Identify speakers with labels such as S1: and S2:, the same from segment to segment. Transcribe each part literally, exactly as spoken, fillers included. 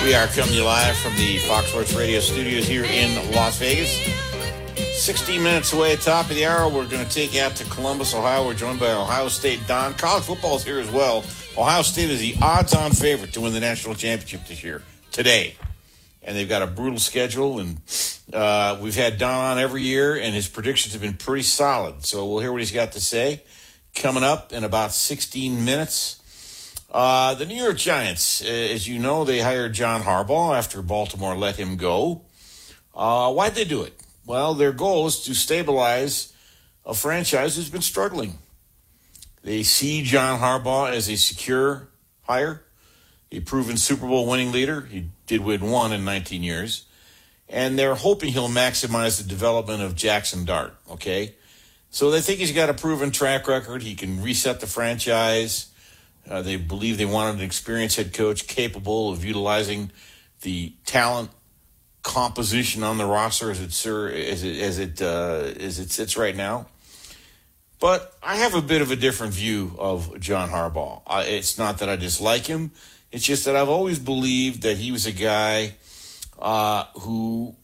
S1: We are coming to you live from the Fox Sports Radio studios here in Las Vegas. sixteen minutes away, top of the hour, we're going to take you out to Columbus, Ohio. We're joined by Ohio State Don. College football is here as well. Ohio State is the odds-on favorite to win the national championship this year, today. And they've got a brutal schedule, and uh, we've had Don on every year, and his predictions have been pretty solid. So we'll hear what he's got to say coming up in about sixteen minutes. Uh, the New York Giants, as you know, they hired John Harbaugh after Baltimore let him go. Uh, why'd they do it? Well, their goal is to stabilize a franchise who's been struggling. They see John Harbaugh as a secure hire, a proven Super Bowl winning leader. He did win one in nineteen years. And they're hoping he'll maximize the development of Jackson Dart, okay? So they think he's got a proven track record. He can reset the franchise. Uh, they believe they wanted an experienced head coach capable of utilizing the talent composition on the roster as it sir, as it as it uh, as it sits right now. But I have a bit of a different view of John Harbaugh. I, it's not that I dislike him. It's just that I've always believed that he was a guy uh, who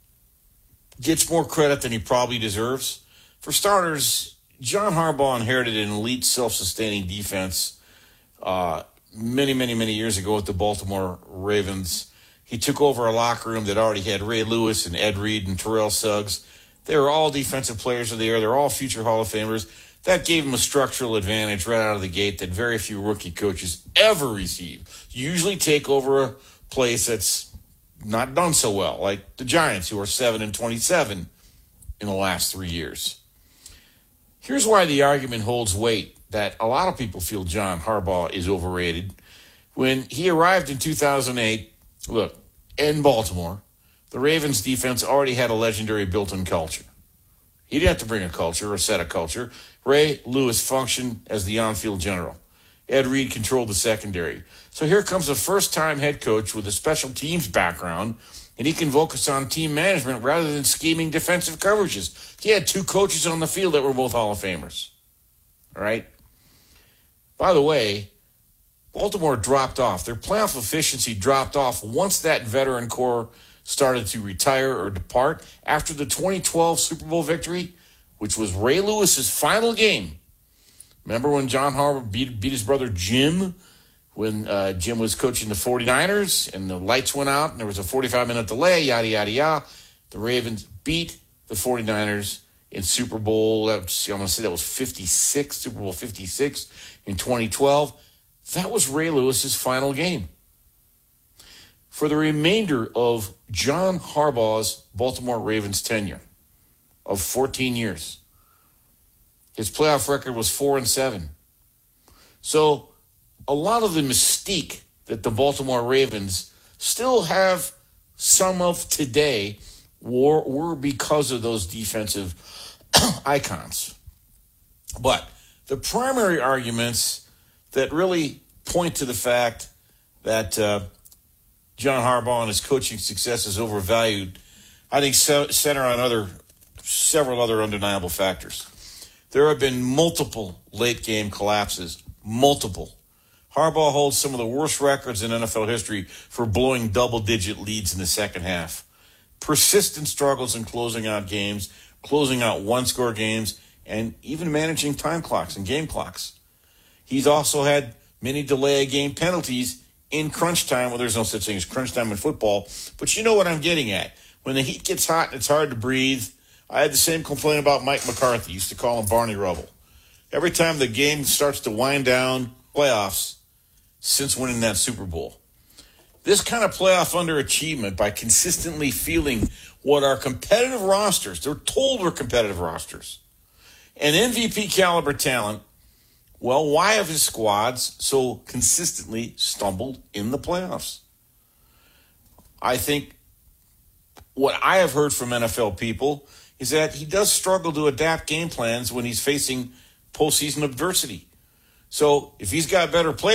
S1: gets more credit than he probably deserves. For starters, John Harbaugh inherited an elite self-sustaining defense Uh, many, many, many years ago with the Baltimore Ravens. He took over a locker room that already had Ray Lewis and Ed Reed and Terrell Suggs. They were all defensive players of the year. They're all future Hall of Famers. That gave him a structural advantage right out of the gate that very few rookie coaches ever receive. You usually take over a place that's not done so well, like the Giants, who are seven and twenty-seven in the last three years. Here's why the argument holds weight that a lot of people feel John Harbaugh is overrated. When he arrived in two thousand eight, look, in Baltimore, the Ravens defense already had a legendary built-in culture. He didn't have to bring a culture or set a culture. Ray Lewis functioned as the on-field general. Ed Reed controlled the secondary. So here comes a first-time head coach with a special teams background, and he can focus on team management rather than scheming defensive coverages. He had two coaches on the field that were both Hall of Famers. All right? By the way, Baltimore dropped off. Their playoff efficiency dropped off once that veteran core started to retire or depart after the twenty twelve Super Bowl victory, which was Ray Lewis's final game. Remember when John Harbaugh beat, beat his brother Jim when uh, Jim was coaching the 49ers and the lights went out and there was a forty-five minute delay, yada, yada, yada. The Ravens beat the 49ers in Super Bowl, I'm going to say that was fifty-six, Super Bowl fifty-six in twenty twelve. That was Ray Lewis's final game. For the remainder of John Harbaugh's Baltimore Ravens tenure of fourteen years, his playoff record was four and seven. So a lot of the mystique that the Baltimore Ravens still have some of today were, were because of those defensive icons. But the primary arguments that really point to the fact that uh, John Harbaugh and his coaching success is overvalued, I think so, center on other several other undeniable factors. There have been multiple late-game collapses, multiple. Harbaugh holds some of the worst records in N F L history for blowing double-digit leads in the second half. Persistent struggles in closing out games, closing out one-score games, and even managing time clocks and game clocks. He's also had many delay game penalties in crunch time. Well, there's no such thing as crunch time in football, but you know what I'm getting at. When the heat gets hot and it's hard to breathe, I had the same complaint about Mike McCarthy. Used to call him Barney Rubble. Every time the game starts to wind down, playoffs, since winning that Super Bowl. This kind of playoff underachievement by consistently feeling what are competitive rosters, they're told we're competitive rosters, and M V P caliber talent, well, why have his squads so consistently stumbled in the playoffs? I think what I have heard from N F L people is that he does struggle to adapt game plans when he's facing postseason adversity. So if he's got better players,